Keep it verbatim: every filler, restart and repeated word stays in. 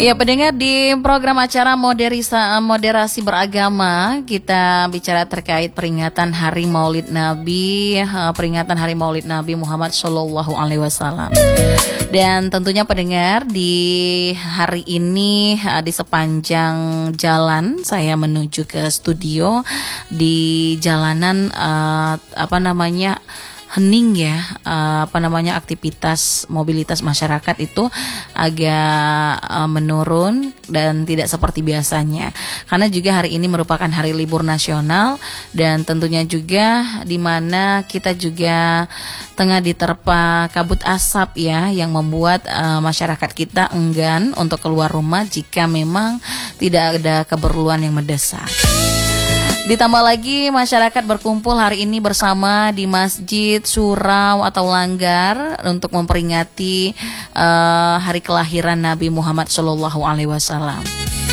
Ya, pendengar, di program acara moderisa, moderasi beragama kita bicara terkait peringatan Hari Maulid Nabi, peringatan Hari Maulid Nabi Muhammad Shallallahu Alaihi Wasallam. Dan tentunya pendengar, di hari ini di sepanjang jalan saya menuju ke studio, di jalanan uh, apa namanya hening ya, uh, apa namanya aktivitas mobilitas masyarakat itu agak uh, menurun dan tidak seperti biasanya. Karena juga hari ini merupakan hari libur nasional dan tentunya juga di mana kita juga tengah diterpa kabut asap ya, yang membuat uh, masyarakat kita enggan untuk keluar rumah jika memang tidak ada keperluan yang mendesak. Ditambah lagi masyarakat berkumpul hari ini bersama di masjid, surau atau langgar untuk memperingati uh, hari kelahiran Nabi Muhammad Shallallahu Alaihi Wasallam.